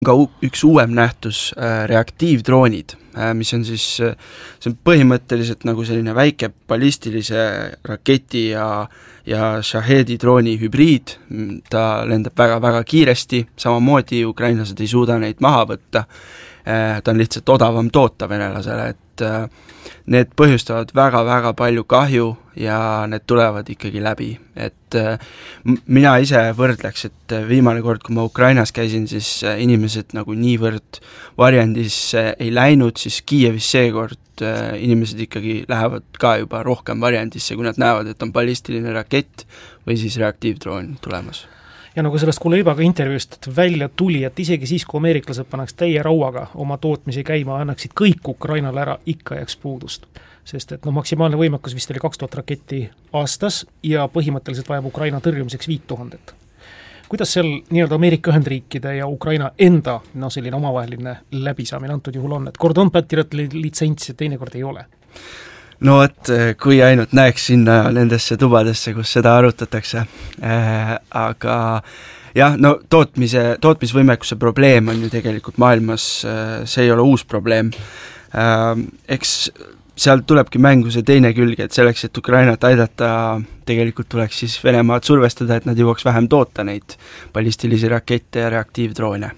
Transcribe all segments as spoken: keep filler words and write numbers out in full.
ka üks uuem nähtus, reaktiivdroonid, mis on siis, see on põhimõtteliselt nagu selline väike ballistilise raketi ja, ja Shahedi drooni hübriid, ta lendab väga-väga kiiresti, samamoodi ukrainlased ei suuda neid maha võtta, ta on lihtsalt odavam toota venelasele, et need põhjustavad väga-väga palju kahju ja need tulevad ikkagi läbi, et mina ise võrdleks, et viimane kord, kui ma Ukrainas käisin, siis inimesed nagu niivõrd varjendis ei läinud, siis Kiievis seekord inimesed ikkagi lähevad ka juba rohkem varjendisse, kui nad näevad, et on ballistiline rakett või siis reaktiivdroon tulemas. Ja nagu sellest Kuleibaga intervjuust välja tuli, et isegi siis, kui ameeriklased paneks täie rauaga oma tootmisi käima, annaksid kõik Ukrainale ära, ikka jääks puudust. Sest et no, maksimaalne võimekus vist oli kaks tuhat raketti aastas ja põhimõtteliselt vajab Ukraina tõrjumiseks viis tuhat. Kuidas seal nii-öelda Ameerika Ühendriikide ja Ukraina enda no, selline omavaheline läbisaamine antud juhul on, et kord on Patriot litsents ja teine kord ei ole? No et kui ainult näeks sinna nendesse tubadesse, kus seda arutatakse, äh, aga jah, no tootmise, tootmisvõimekuse probleem on ju tegelikult maailmas, see ei ole uus probleem. Äh, eks seal tulebki mängu see teine külg, et selleks, et Ukrainat aidata, tegelikult tuleks siis Venemaad survestada, et nad jõuaks vähem toota neid ballistilisi rakette ja reaktiivdroone.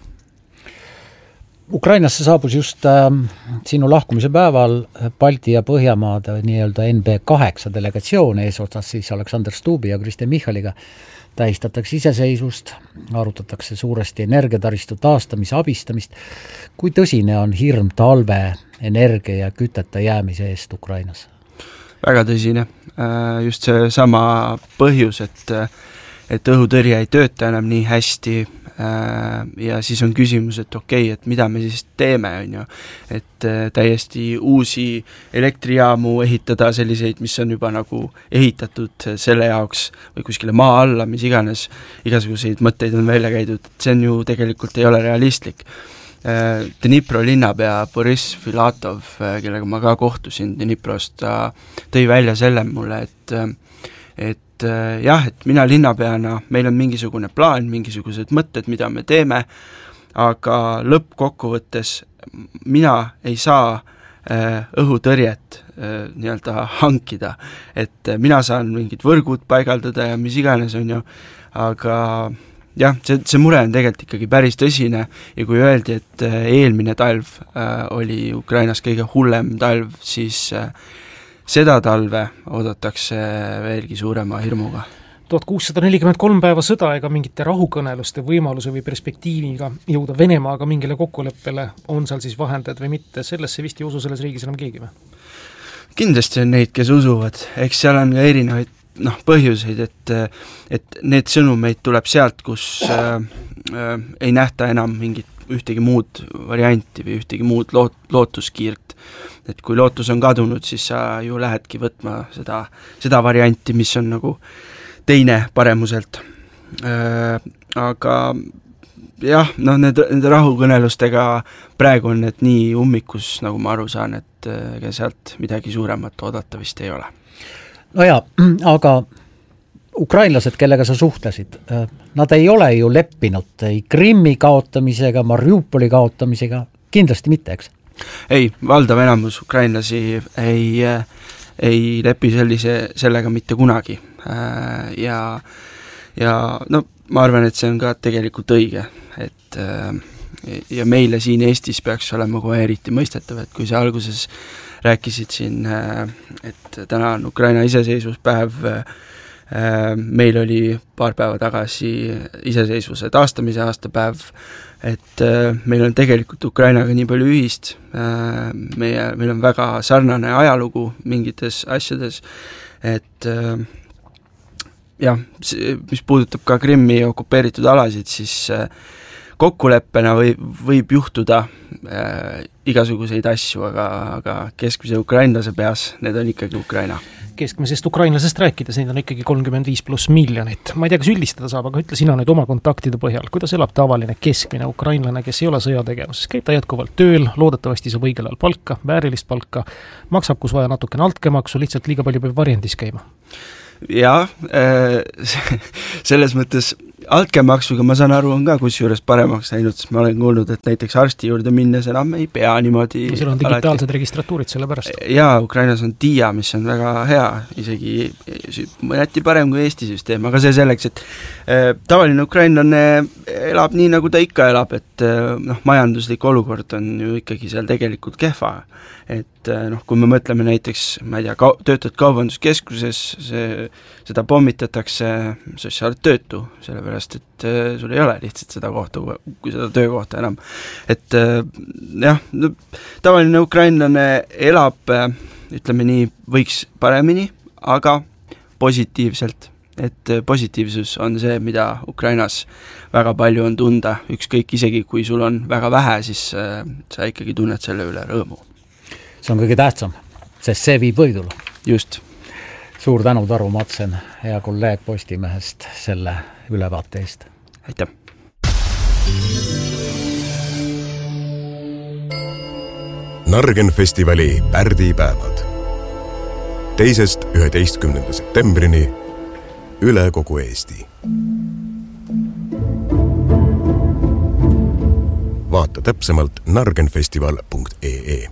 Ukrainasse saabus just äh, sinu lahkumise päeval Balti ja Põhjamaade nii-öelda N B kaheksa delegatsioon eesotsas siis Aleksander Stubi ja Kristen Michaliga. Tähistatakse iseseisvust, arutatakse suuresti energiataristu taastamise abistamist. Kui tõsine on hirm talve energia ja küteta jäämise eest Ukrainas? Väga tõsine. Just see sama põhjus, et, et õhutõrje ei tööta enam nii hästi, ja siis on küsimus, et okei, et mida me siis teeme, on ju, et täiesti uusi elektrijaamu ehitada, selliseid, mis on juba nagu ehitatud selle jaoks või kuskile maa alla, mis iganes, igasuguseid mõtteid on välja käidud, et see on ju tegelikult ei ole realistlik. Dnipro linnapea Boris Filatov, kellega ma ka kohtusin Dniprost, ta tõi välja selle mulle, et, et jah, et mina linnapeana, meil on mingisugune plaan, mingisugused mõtted, mida me teeme, aga lõppkokkuvõttes mina ei saa õhutõrjet nii-öelda hankida, et mina saan mingid võrgud paigaldada ja mis iganes on ju, aga jah, see, see mure on tegelikult ikkagi päris tõsine ja kui öeldi, et eelmine talv oli Ukrainas kõige hullem talv, siis seda talve oodatakse veelgi suurema hirmuga. tuhat kuussada nelikümmend kolm päeva sõda ega mingite rahukõneluste võimaluse või perspektiiviga jõuda Venemaaga mingile kokkuleppele, on seal siis vahendajad või mitte, sellesse vist ei usu selles riigis enam keegi või? Kindlasti on neid, kes usuvad, eks seal on ka erinevaid noh, põhjuseid, et, et need sõnumeid tuleb sealt, kus äh, äh, ei nähta enam mingit ühtegi muud varianti või ühtegi muud loot, lootuskiirt. Et kui lootus on kadunud, siis sa ju lähedki võtma seda, seda varianti, mis on nagu teine paremuselt. Äh, aga jah, noh, need, need rahukõnelustega praegu on need nii ummikus, nagu ma aru saan, et ega sealt midagi suuremat oodata vist ei ole. No jaa, aga ukrainlased, kellega sa suhtlesid, nad ei ole ju leppinud ei Krimmi kaotamisega, Mariupoli kaotamisega, kindlasti mitte, eks? Ei, valdav enamus ukrainlasi ei, ei lepi sellise, sellega mitte kunagi. Ja, ja no, ma arvan, et see on ka tegelikult õige, et ja meile siin Eestis peaks olema kohe eriti mõistetav, et kui sa alguses rääkisid siin, et täna on Ukraina iseseisvuspäev, meil oli paar päeva tagasi iseseisvuse taastamise aastapäev, et meil on tegelikult Ukrainaga nii palju ühist, meie, meil on väga sarnane ajalugu mingites asjades, et jah, mis puudutab ka Krimmi okupeeritud alasid, siis kokkuleppena või, võib juhtuda äh, igasuguseid asju, aga, aga keskmise ukrainlase peas need on ikkagi Ukraina. Keskmisest ukrainlasest rääkides, neid on ikkagi kolmkümmend viis pluss miljonit. Ma ei tea, kas üldistada saab, aga ütle sina nüüd oma kontaktide põhjal, kuidas elab tavaline keskmine ukrainlane, kes ei ole sõjategevuses, käib ta jätkuvalt tööl, loodetavasti saab õigel ajal palka, väärilist palka, maksab, kus vaja natukene altkemaksu, lihtsalt liiga palju peab varjendis käima. Jaa, selles mõttes altkäemaksuga ma saan aru, on ka kusjuures paremaks läinud, sest ma olen kuulnud, et näiteks arsti juurde minnes enam ei pea niimoodi no, seal on digitaalsed alati registratuurid selle pärast. Jaa, Ukrainas on Dia, mis on väga hea, isegi mõneti parem kui Eesti süsteem, aga see selleks, et äh, tavaline ukrainlane elab nii, nagu ta ikka elab, et äh, noh, majanduslik olukord on ju ikkagi seal tegelikult kehva. Et noh, kui me mõtleme näiteks, ma ei tea, ka, töötad kaubanduskeskuses, see, seda pommitatakse, sest sa oled töötu, sellepärast, et äh, sul ei ole lihtsalt seda kohta, kui seda töökohta enam. Et äh, jah, tavaline ukrainlane elab, äh, ütleme nii, võiks paremini, aga positiivselt. Et äh, positiivsus on see, mida Ukrainas väga palju on tunda, ükskõik isegi, kui sul on väga vähe, siis äh, sa ikkagi tunned selle üle rõõmu. See on kõige tähtsam, sest see viib võidule. Just. Suur tänu, Taru Matsen, hea kolleeg Postimehest selle ülevaate eest. Aitäh. Nargen festivali pärdipäevad. Teisest üheteistkümnenda septembrini üle kogu Eesti. Vaata täpsemalt nargenfestival punkt ee.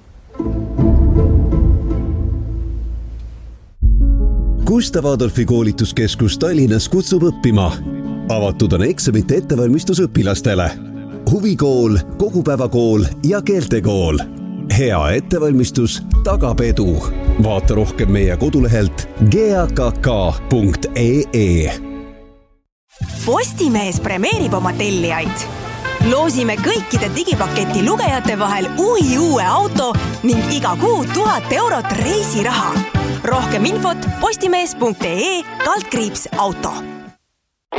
Gustav Adolfi koolituskeskus Tallinnas kutsub õppima. Avatud on eksamite ettevalmistus õpilastele. Huvikool, kogupäevakool ja keeltekool. Hea ettevalmistus tagab edu. Vaata rohkem meie kodulehelt g a k k punkt ee. Postimees premeerib oma tellijaid. Loosime kõikide digipaketi lugejate vahel uhi uue auto ning iga kuu tuhat eurot reisiraha. Rohkem infot postimees punkt ee kaldkriips auto.